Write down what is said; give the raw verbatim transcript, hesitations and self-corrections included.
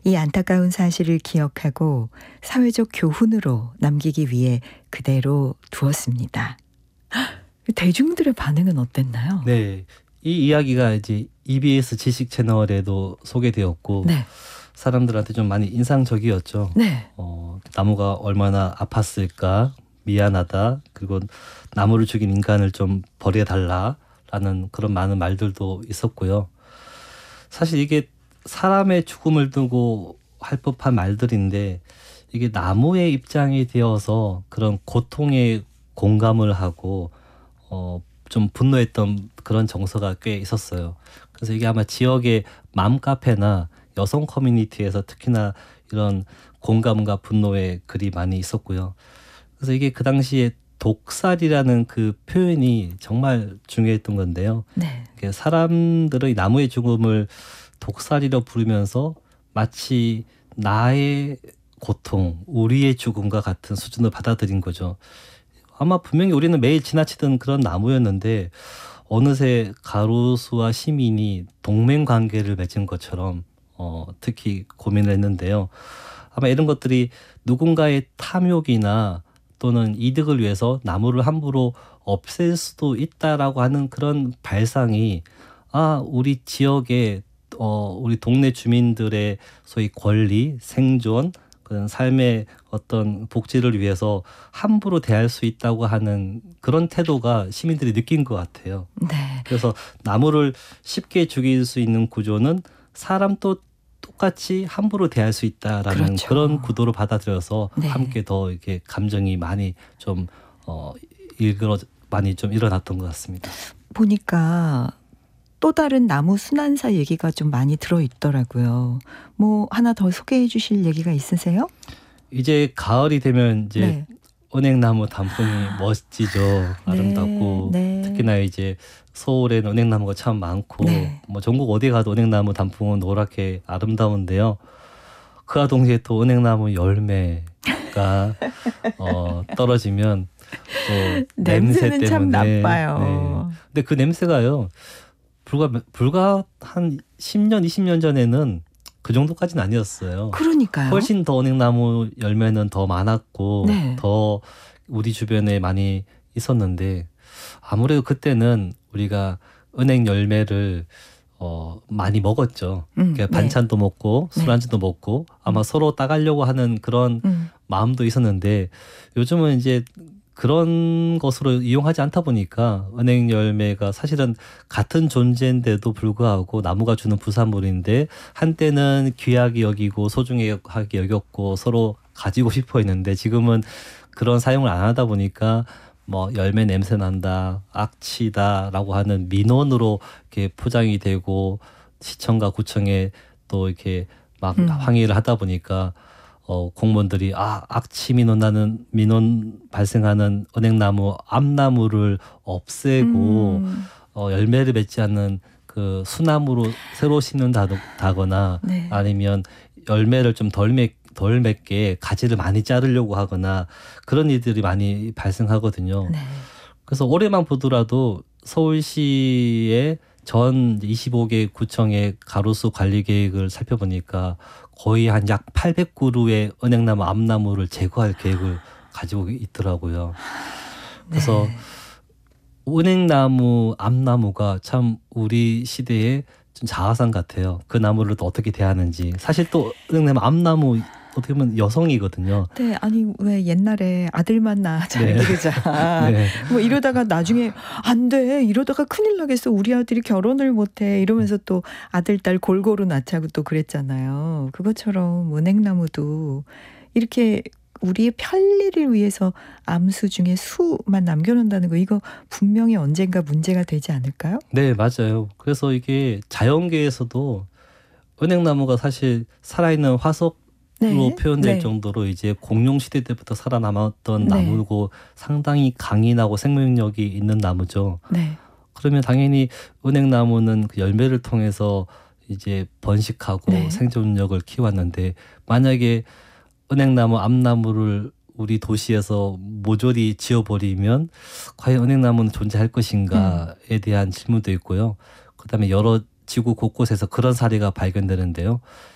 이 안타까운 사실을 기억하고 사회적 교훈으로 남기기 위해 그대로 두었습니다. 대중들의 반응은 어땠나요? 네, 이 이야기가 이제 이비에스 지식 채널에도 소개되었고 네. 사람들한테 좀 많이 인상적이었죠. 네. 어, 나무가 얼마나 아팠을까, 미안하다, 그리고 나무를 죽인 인간을 좀 버려달라라는 그런 많은 말들도 있었고요. 사실 이게 사람의 죽음을 두고 할 법한 말들인데 이게 나무의 입장이 되어서 그런 고통에 공감을 하고 어, 좀 분노했던 그런 정서가 꽤 있었어요. 그래서 이게 아마 지역의 맘카페나 여성 커뮤니티에서 특히나 이런 공감과 분노의 글이 많이 있었고요. 그래서 이게 그 당시에 독살이라는 그 표현이 정말 중요했던 건데요. 네. 사람들의 나무의 죽음을 독살이라 부르면서 마치 나의 고통, 우리의 죽음과 같은 수준으로 받아들인 거죠. 아마 분명히 우리는 매일 지나치던 그런 나무였는데 어느새 가로수와 시민이 동맹 관계를 맺은 것처럼 어, 특히 고민을 했는데요. 아마 이런 것들이 누군가의 탐욕이나 또는 이득을 위해서 나무를 함부로 없앨 수도 있다라고 하는 그런 발상이 아 우리 지역의 어, 우리 동네 주민들의 소위 권리, 생존, 그런 삶의 어떤 복지를 위해서 함부로 대할 수 있다고 하는 그런 태도가 시민들이 느낀 것 같아요. 네. 그래서 나무를 쉽게 죽일 수 있는 구조는 사람도 똑같이 함부로 대할 수 있다라는 그렇죠. 그런 구도로 받아들여서 네. 함께 더 이렇게 감정이 많이 좀 어, 일그러 많이 좀 일어났던 것 같습니다. 보니까 또 다른 나무 순환사 얘기가 좀 많이 들어있더라고요. 뭐 하나 더 소개해 주실 얘기가 있으세요? 이제 가을이 되면 이제 네. 은행나무 단풍이 멋지죠. 아름답고 네. 특히나 이제 서울에는 은행나무가 참 많고 네. 뭐 전국 어디 가도 은행나무 단풍은 노랗게 아름다운데요. 그와 동시에 또 은행나무 열매가 어, 떨어지면 또 냄새 냄새는 때문에 참 나빠요. 네. 근데 그 냄새가요. 불과 불과 한 십 년, 이십 년 전에는 그 정도까지는 아니었어요. 그러니까요. 훨씬 더 은행나무 열매는 더 많았고 네. 더 우리 주변에 많이 있었는데 아무래도 그때는 우리가 은행 열매를 어, 많이 먹었죠. 음, 그러니까 네. 반찬도 먹고 네. 술안주도 먹고 아마 음. 서로 따가려고 하는 그런 음. 마음도 있었는데 요즘은 이제 그런 것으로 이용하지 않다 보니까 은행 열매가 사실은 같은 존재인데도 불구하고 나무가 주는 부산물인데 한때는 귀하게 여기고 소중하게 여겼고 서로 가지고 싶어 했는데 지금은 그런 사용을 안 하다 보니까 뭐 열매 냄새 난다, 악취다라고 하는 민원으로 이렇게 포장이 되고 시청과 구청에 또 이렇게 막 음. 항의를 하다 보니까 어, 공무원들이 아 악취 민원 나는 민원 발생하는 은행나무 암나무를 없애고 음. 어, 열매를 맺지 않는 그 수나무로 새로 심는다거나 네. 아니면 열매를 좀 덜 맺, 덜 맺게 가지를 많이 자르려고 하거나 그런 일들이 많이 발생하거든요. 네. 그래서 올해만 보더라도 서울시의 전 이십오 개 구청의 가로수 관리 계획을 살펴보니까 거의 한 약 팔백 그루의 은행나무 암나무를 제거할 계획을 가지고 있더라고요. 그래서 네. 은행나무 암나무가 참 우리 시대의 좀 자화상 같아요. 그 나무를 또 어떻게 대하는지. 사실 또 은행나무 암나무 어떻게 보면 여성이거든요. 네, 아니 왜 옛날에 아들만 낳아 잘 네. 기르자. 네. 뭐 이러다가 나중에 안 돼. 이러다가 큰일 나겠어. 우리 아들이 결혼을 못해. 이러면서 또 아들 딸 골고루 낳자고 또 그랬잖아요. 그것처럼 은행나무도 이렇게 우리의 편리를 위해서 암수 중에 수만 남겨놓는다는 거 이거 분명히 언젠가 문제가 되지 않을까요? 네, 맞아요. 그래서 이게 자연계에서도 은행나무가 사실 살아있는 화석 로 네. 표현될 네. 정도로 이제 공룡 시대 때부터 살아남았던 네. 나무고 상당히 강인하고 생명력이 있는 나무죠. 네. 그러면 당연히 은행나무는 그 열매를 통해서 이제 번식하고 네. 생존력을 키웠는데 만약에 은행나무, 암나무를 우리 도시에서 모조리 지어버리면 과연 은행나무는 존재할 것인가에 음. 대한 질문도 있고요. 그다음에 여러 지구 곳곳에서 그런 사례가 발견되는데요.